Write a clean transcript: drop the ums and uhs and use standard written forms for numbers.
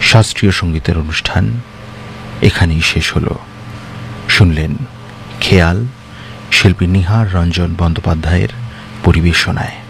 শাস্ত্রীয় সঙ্গীতের অনুষ্ঠান এখানেই শেষ হলো। শুনলেন খেয়াল শিল্পী নিহার রঞ্জন বন্দ্যোপাধ্যায়ের পরিবেশনায়।